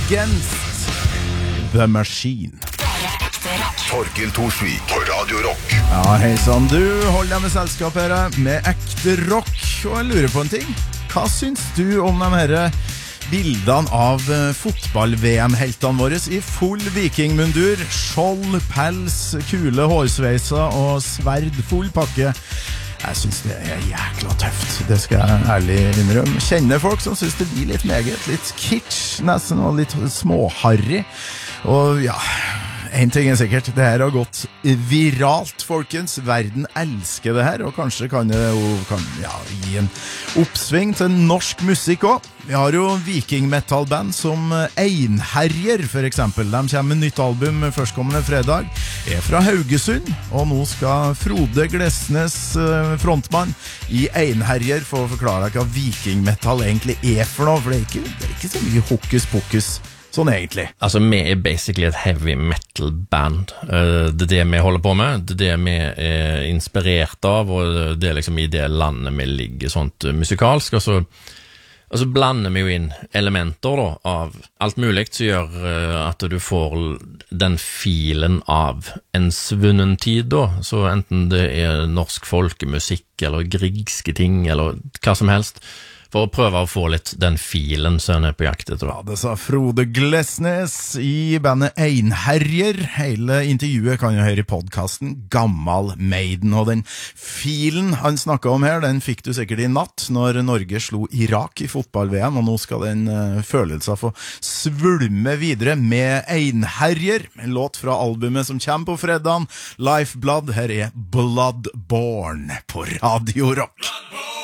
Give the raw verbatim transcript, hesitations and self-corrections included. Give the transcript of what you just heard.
Against the Machine. Torkel Torsvik på Radio Rock. Ja, hei sann, du holder deg med selskap her med ekte rock. Og jeg lurer på en ting. Hva syns du om de her bildene av fotball-V M-heltene våre i full vikingmundur, skjold, pels, kule hårsveiser og sverd, full pakke? Jeg synes det er jækla tøft, det skal jeg ærlig innrømme. Kjenner folk som synes det blir litt meget, litt kitsch nesten, og litt småharry. Og ja, en ting er sikkert, det her har gått viralt, folkens. Verden elsker det her, og kanskje kan det jo kan, ja, gi en oppsving til norsk musikk også. Vi har jo vikingmetallband som Einherjer, for eksempel. De kommer med nytt album førstkommende fredag. Er fra Haugesund, og nå skal Frode Glesnes, frontmann i Einherjer, få forklare hva vikingmetall egentlig er for noe, for det er ikke, det er ikke så mye hokus pokus sånn egentlig. Altså, vi er basically et heavy metal band. Det er det vi holder på med, det er det vi er inspirert av, og det er liksom i det landet vi ligger sånt musikalsk, og så Og så blander vi jo inn elementer da, av alt mulig som gjør uh, at du får den filen av en svunnen tid da, så enten det er norsk folkemusikk eller griegske ting eller hva som helst, for å prøve å få litt den filen som er på jakt etter. Ja, det sa Frode Glesnes i bandet Einherjer. Hele intervjuet kan jo høre i podcasten Gammal Maiden, og den filen han snakket om her, den fikk du sikkert i natt når Norge slo Irak i fotball-V M, og nå skal den uh, følelsen få svulme videre med Einherjer, en låt fra albumet som kommer på fredagen, Lifeblood. Her er Bloodborne på Radio Rock.